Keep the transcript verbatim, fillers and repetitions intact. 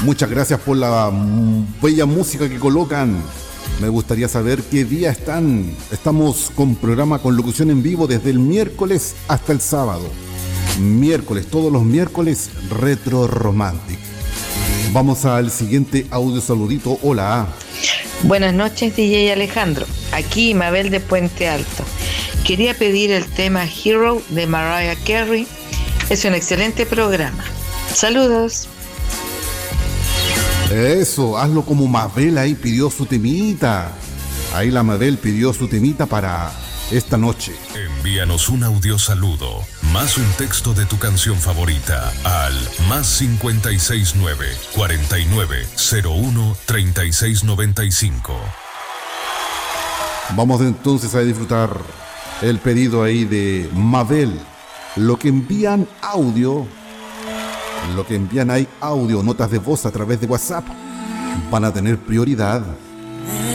Muchas gracias por la mm, bella música que colocan. Me gustaría saber qué día están. Estamos con programa con locución en vivo desde el miércoles hasta el sábado. Miércoles, todos los miércoles, Retro Romantic. Vamos al siguiente audio saludito. Hola. Buenas noches, D J Alejandro. Aquí Mabel de Puente Alto. Quería pedir el tema Hero de Mariah Carey. Es un excelente programa. Saludos. Eso, hazlo como Mabel ahí pidió su temita. Ahí la Mabel pidió su temita para esta noche. Envíanos un audio saludo, más un texto de tu canción favorita al más cincuenta y seis nueve, cuarenta y nueve, cero uno, treinta y seis noventa y cinco. Vamos entonces a disfrutar el pedido ahí de Mabel. Lo que envían audio, lo que envían ahí audio, notas de voz a través de WhatsApp, van a tener prioridad.